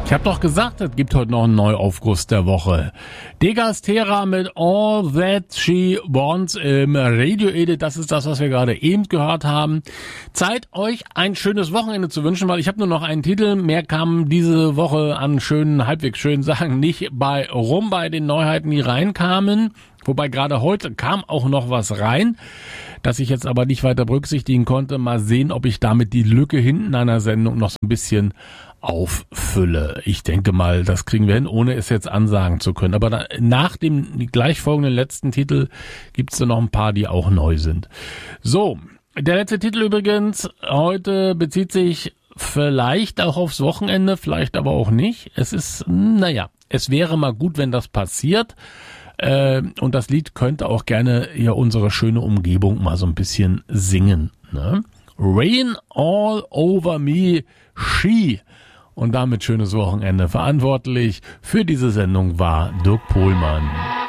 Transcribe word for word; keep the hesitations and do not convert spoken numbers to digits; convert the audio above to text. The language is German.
Ich habe doch gesagt, es gibt heute noch einen Neuaufguss der Woche. Degastera mit All That She Wants im Radio-Edit. Das ist das, was wir gerade eben gehört haben. Zeit, euch ein schönes Wochenende zu wünschen, weil ich habe nur noch einen Titel. Mehr kam diese Woche an schönen, halbwegs schönen Sachen nicht bei rum, bei den Neuheiten, die reinkamen. Wobei gerade heute kam auch noch was rein, das ich jetzt aber nicht weiter berücksichtigen konnte. Mal sehen, ob ich damit die Lücke hinten einer Sendung noch so ein bisschen auffülle. Ich denke mal, das kriegen wir hin, ohne es jetzt ansagen zu können. Aber da, nach dem gleich folgenden letzten Titel gibt es da noch ein paar, die auch neu sind. So, der letzte Titel übrigens heute bezieht sich vielleicht auch aufs Wochenende, vielleicht aber auch nicht. Es ist, naja, es wäre mal gut, wenn das passiert. Äh, und das Lied könnte auch gerne ja unsere schöne Umgebung mal so ein bisschen singen. Ne? Rain All Over Me, She. Und damit schönes Wochenende. Verantwortlich für diese Sendung war Dirk Pohlmann.